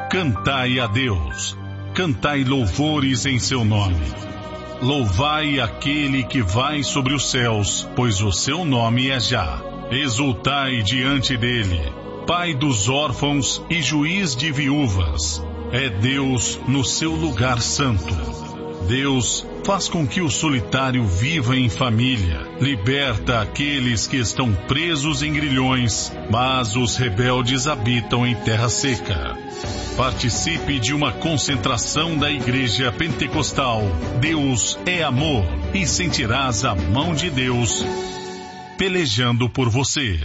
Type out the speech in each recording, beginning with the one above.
Cantai a Deus, cantai louvores em seu nome. Louvai aquele que vai sobre os céus, pois o seu nome é Já. Exultai diante dele, Pai dos órfãos e juiz de viúvas. É Deus no seu lugar santo. Deus faz com que o solitário viva em família, liberta aqueles que estão presos em grilhões, mas os rebeldes habitam em terra seca. Participe de uma concentração da Igreja Pentecostal Deus é Amor e sentirás a mão de Deus pelejando por você.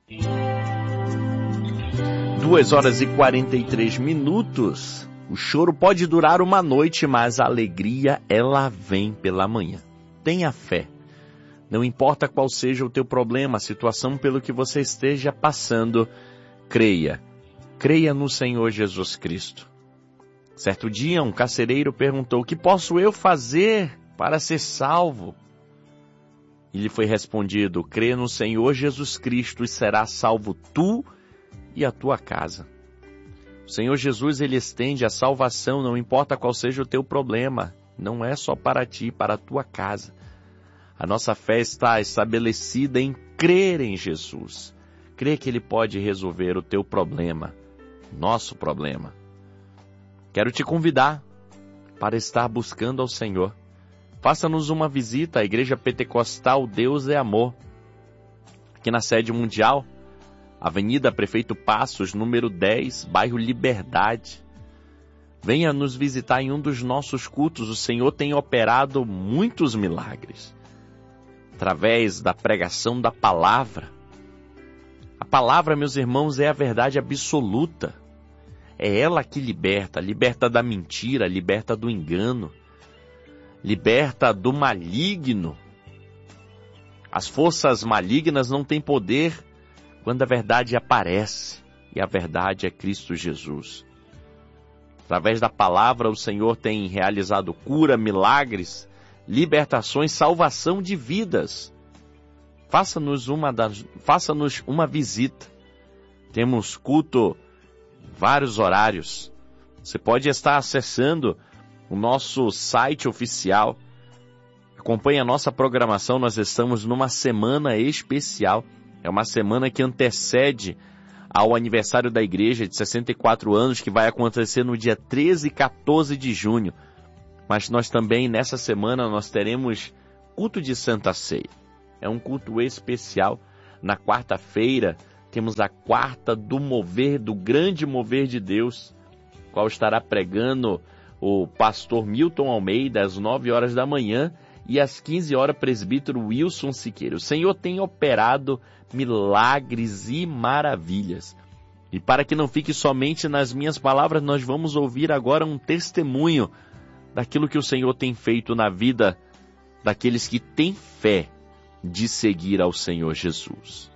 2h43. O choro pode durar uma noite, mas a alegria, ela vem pela manhã. Tenha fé. Não importa qual seja o teu problema, a situação pelo que você esteja passando, creia. Creia no Senhor Jesus Cristo. Certo dia, um carcereiro perguntou: o que posso eu fazer para ser salvo? E lhe foi respondido: crê no Senhor Jesus Cristo e serás salvo tu e a tua casa. O Senhor Jesus, Ele estende a salvação, não importa qual seja o teu problema. Não é só para ti, para a tua casa. A nossa fé está estabelecida em crer em Jesus. Crer que Ele pode resolver o teu problema, nosso problema. Quero te convidar para estar buscando ao Senhor. Faça-nos uma visita à Igreja Pentecostal Deus é Amor, aqui na sede mundial, Avenida Prefeito Passos, número 10, bairro Liberdade. Venha nos visitar em um dos nossos cultos. O Senhor tem operado muitos milagres através da pregação da palavra. A palavra, meus irmãos, é a verdade absoluta. É ela que liberta. Liberta da mentira, liberta do engano, liberta do maligno. As forças malignas não têm poder quando a verdade aparece, e a verdade é Cristo Jesus. Através da palavra, o Senhor tem realizado cura, milagres, libertações, salvação de vidas. Faça-nos uma visita. Temos culto em vários horários. Você pode estar acessando o nosso site oficial. Acompanhe a nossa programação. Nós estamos numa semana especial. É uma semana que antecede ao aniversário da igreja de 64 anos, que vai acontecer no dia 13 e 14 de junho. Mas nós também, nessa semana, nós teremos culto de Santa Ceia. É um culto especial. Na quarta-feira, temos a quarta do mover, do grande mover de Deus, qual estará pregando o pastor Milton Almeida, às 9 horas da manhã, e às 15 horas, presbítero Wilson Siqueira. O Senhor tem operado milagres e maravilhas. E para que não fique somente nas minhas palavras, nós vamos ouvir agora um testemunho daquilo que o Senhor tem feito na vida daqueles que têm fé de seguir ao Senhor Jesus.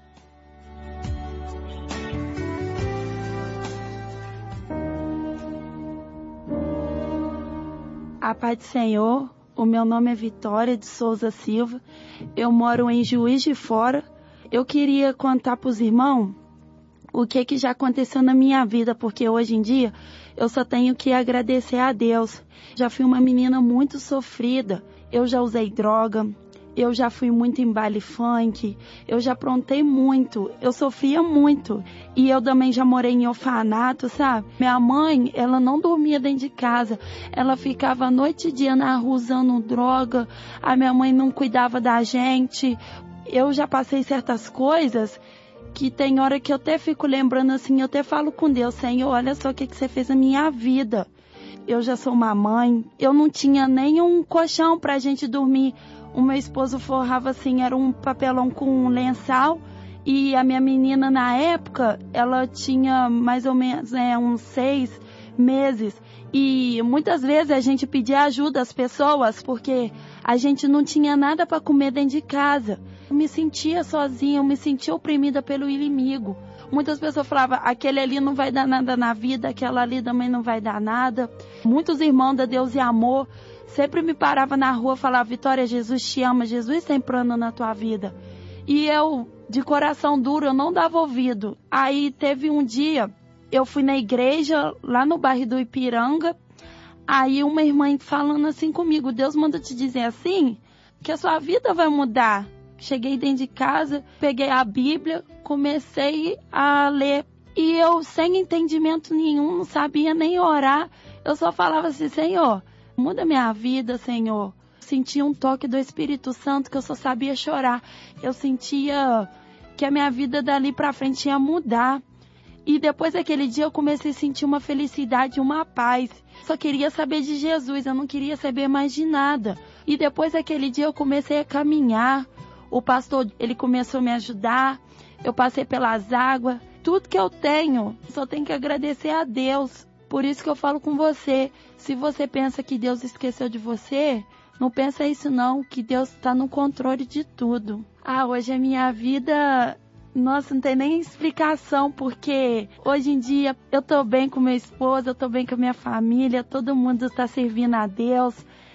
A paz do Senhor. O meu nome é Vitória de Souza Silva, eu moro em Juiz de Fora. Eu queria contar para os irmãos o que já aconteceu na minha vida, porque hoje em dia eu só tenho que agradecer a Deus. Já fui uma menina muito sofrida, eu já usei droga, eu já fui muito em baile funk, eu já aprontei muito, eu sofria muito. E eu também já morei em orfanato, sabe? Minha mãe, ela não dormia dentro de casa, ela ficava noite e dia na rua usando droga, a minha mãe não cuidava da gente. Eu já passei certas coisas que tem hora que eu até fico lembrando assim, eu até falo com Deus: Senhor, olha só o que você fez na minha vida. Eu já sou uma mãe, eu não tinha nenhum colchão pra gente dormir. O meu esposo forrava assim, era um papelão com um lençol, e a minha menina na época, ela tinha mais ou menos uns 6 meses. E muitas vezes a gente pedia ajuda às pessoas, porque a gente não tinha nada para comer dentro de casa. Eu me sentia sozinha, eu me sentia oprimida pelo inimigo. Muitas pessoas falavam: aquele ali não vai dar nada na vida, aquela ali também não vai dar nada. Muitos irmãos da Deus e Amor sempre me paravam na rua e falavam: Vitória, Jesus te ama, Jesus tem plano na tua vida. E eu, de coração duro, eu não dava ouvido. Aí teve um dia eu fui na igreja, lá no bairro do Ipiranga, aí uma irmã falando assim comigo, Deus manda te dizer assim, que a sua vida vai mudar. Cheguei dentro de casa, peguei a Bíblia, comecei a ler, e eu sem entendimento nenhum, não sabia nem orar, eu só falava assim, Senhor, muda minha vida, Senhor. Sentia um toque do Espírito Santo que eu só sabia chorar. Eu sentia que a minha vida dali pra frente ia mudar. E depois daquele dia eu comecei a sentir uma felicidade, uma paz. Só queria saber de Jesus, eu não queria saber mais de nada. E depois daquele dia eu comecei a caminhar. O pastor, ele começou a me ajudar. Eu passei pelas águas. Tudo que eu tenho, só tenho que agradecer a Deus. Por isso que eu falo com você. Se você pensa que Deus esqueceu de você, não pensa isso não, que Deus está no controle de tudo. Hoje a minha vida, nossa, não tem nem explicação, porque hoje em dia eu tô bem com meu esposo, eu tô bem com a minha família, todo mundo está servindo a Deus,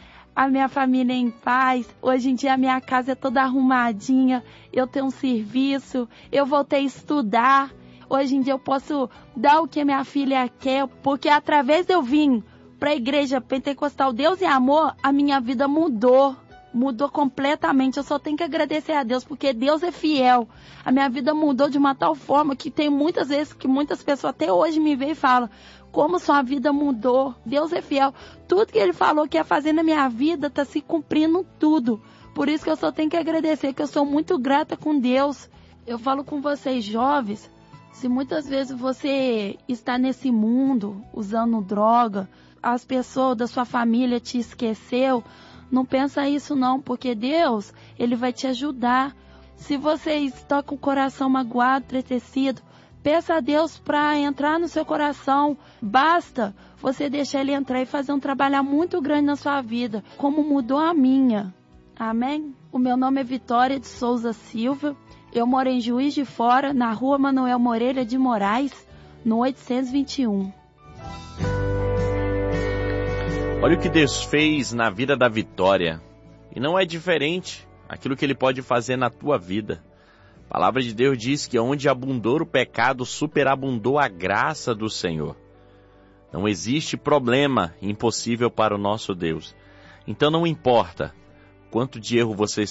a minha família é em paz. Hoje em dia a minha casa é toda arrumadinha, eu tenho um serviço, eu voltei a estudar. Hoje em dia eu posso dar o que a minha filha quer, porque através de eu vir para a igreja pentecostal Deus e Amor, a minha vida mudou completamente. Eu só tenho que agradecer a Deus, porque Deus é fiel. A minha vida mudou de uma tal forma que tem muitas vezes que muitas pessoas até hoje me veem e falam, como sua vida mudou, Deus é fiel. Tudo que Ele falou que ia fazer na minha vida está se cumprindo tudo. Por isso que eu só tenho que agradecer, que eu sou muito grata com Deus. Eu falo com vocês jovens, se muitas vezes você está nesse mundo usando droga, as pessoas da sua família te esqueceu, não pensa isso não, porque Deus, Ele vai te ajudar. Se você está com o coração magoado, entristecido, peça a Deus para entrar no seu coração. Basta você deixar Ele entrar e fazer um trabalho muito grande na sua vida, como mudou a minha. Amém? O meu nome é Vitória de Souza Silva. Eu moro em Juiz de Fora, na rua Manuel Moreira de Moraes, no 821. Olha o que Deus fez na vida da Vitória. E não é diferente aquilo que Ele pode fazer na tua vida. A palavra de Deus diz que onde abundou o pecado, superabundou a graça do Senhor. Não existe problema impossível para o nosso Deus. Então não importa quanto de erro você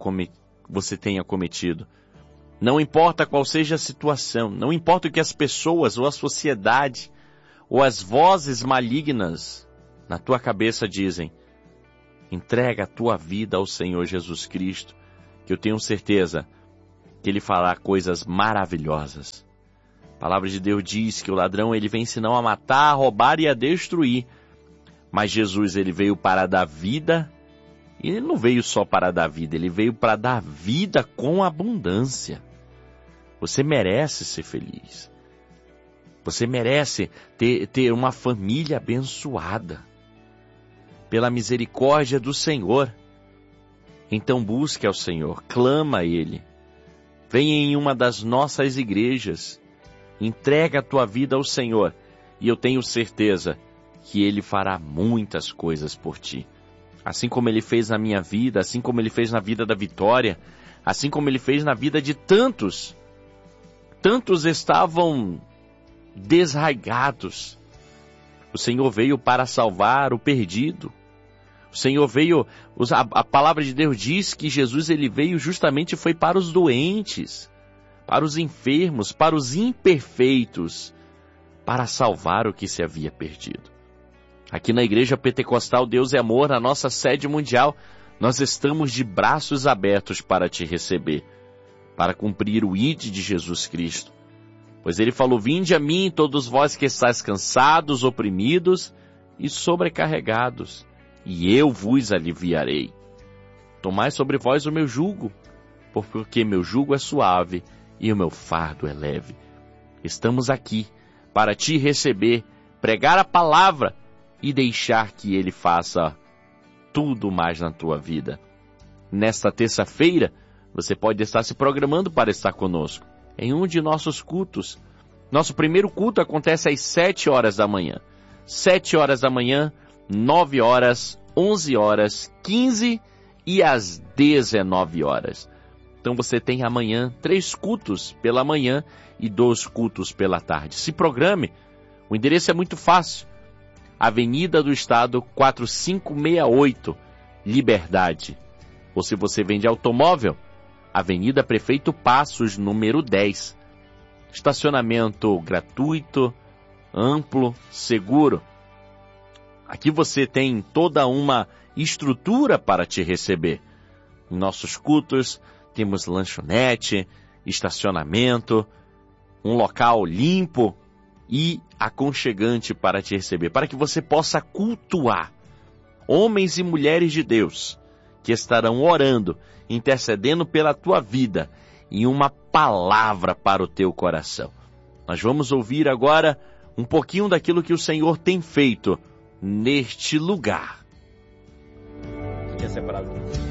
tenha cometido. Não importa qual seja a situação. Não importa o que as pessoas ou a sociedade ou as vozes malignas na tua cabeça dizem. Entrega a tua vida ao Senhor Jesus Cristo, que eu tenho certeza que Ele fará coisas maravilhosas. A palavra de Deus diz que o ladrão ele vem senão a matar, a roubar e a destruir. Mas Jesus ele veio para dar vida, e Ele não veio só para dar vida, Ele veio para dar vida com abundância. Você merece ser feliz. Você merece ter uma família abençoada pela misericórdia do Senhor. Então busque ao Senhor, clama a Ele. Venha em uma das nossas igrejas, entrega a tua vida ao Senhor, e eu tenho certeza que Ele fará muitas coisas por ti. Assim como Ele fez na minha vida, assim como Ele fez na vida da Vitória, assim como Ele fez na vida de tantos. Tantos estavam desraigados. O Senhor veio para salvar o perdido. O Senhor veio, a palavra de Deus diz que Jesus ele veio justamente foi para os doentes, para os enfermos, para os imperfeitos, para salvar o que se havia perdido. Aqui na Igreja Pentecostal Deus é Amor, na nossa sede mundial, nós estamos de braços abertos para te receber, para cumprir o ID de Jesus Cristo. Pois Ele falou, vinde a mim todos vós que estáis cansados, oprimidos e sobrecarregados, e eu vos aliviarei. Tomai sobre vós o meu jugo, porque meu jugo é suave e o meu fardo é leve. Estamos aqui para te receber, pregar a palavra e deixar que Ele faça tudo mais na tua vida. Nesta terça-feira, você pode estar se programando para estar conosco em um de nossos cultos. Nosso primeiro culto acontece às 7 horas da manhã. 7 horas da manhã, 9 horas, 11 horas, 15 e às 19 horas. Então você tem amanhã 3 cultos pela manhã e 2 cultos pela tarde. Se programe. O endereço é muito fácil. Avenida do Estado 4568, Liberdade. Ou se você vende automóvel, Avenida Prefeito Passos, número 10. Estacionamento gratuito, amplo, seguro. Aqui você tem toda uma estrutura para te receber. Em nossos cultos, temos lanchonete, estacionamento, um local limpo e aconchegante para te receber, para que você possa cultuar homens e mulheres de Deus que estarão orando, intercedendo pela tua vida e uma palavra para o teu coração. Nós vamos ouvir agora um pouquinho daquilo que o Senhor tem feito neste lugar. Quer separar?